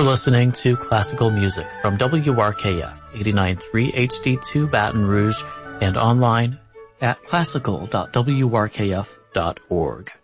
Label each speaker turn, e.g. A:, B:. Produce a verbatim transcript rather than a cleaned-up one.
A: for listening to classical music from W R K F eighty-nine point three H D two Baton Rouge and online at classical dot w r k f dot org.